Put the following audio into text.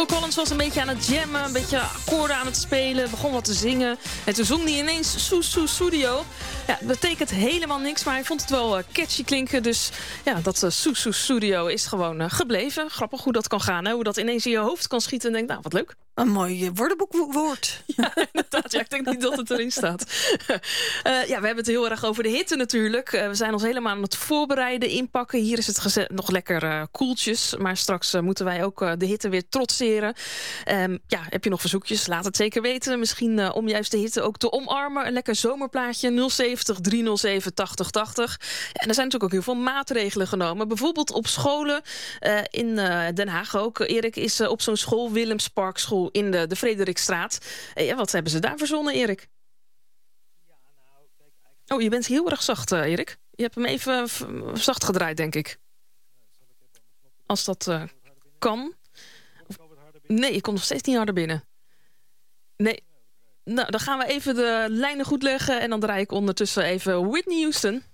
Phil Collins was een beetje aan het jammen, een beetje akkoorden aan het spelen, begon wat te zingen. En toen zong hij ineens Soe Studio. Ja, dat betekent helemaal niks, maar hij vond het wel catchy klinken. Dus ja, dat Soe Studio is gewoon gebleven. Grappig hoe dat kan gaan, hè? Hoe dat ineens in je hoofd kan schieten en denkt, nou, wat leuk. Een mooi woordenboekwoord. Ja, inderdaad. Ja, ik denk niet dat het erin staat. Ja, we hebben het heel erg over de hitte natuurlijk. We zijn ons helemaal aan het voorbereiden, inpakken. Hier is het nog lekker koeltjes. Maar straks moeten wij ook de hitte weer trotseren. Ja, heb je nog verzoekjes? Laat het zeker weten. Misschien om juist de hitte ook te omarmen. Een lekker zomerplaatje 070 307 8080. En er zijn natuurlijk ook heel veel maatregelen genomen. Bijvoorbeeld op scholen in Den Haag ook. Erik is op zo'n school, Willemsparkschool in de Frederikstraat. Ja, wat hebben ze daar verzonnen, Erik? Oh, je bent heel erg zacht, Erik. Je hebt hem even zacht gedraaid, denk ik. Als dat kan. Nee, je komt nog steeds niet harder binnen. Nee. Nou, dan gaan we even de lijnen goed leggen. En dan draai ik ondertussen even Whitney Houston.